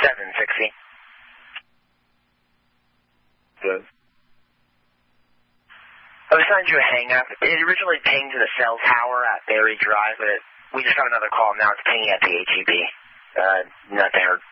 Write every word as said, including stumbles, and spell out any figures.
seven sixty. Good. I was trying to do a hang-up. It originally pinged to the cell tower at Berry Drive, but it, we just got another call. Now it's pinging at the H E B. Uh, nothing heard.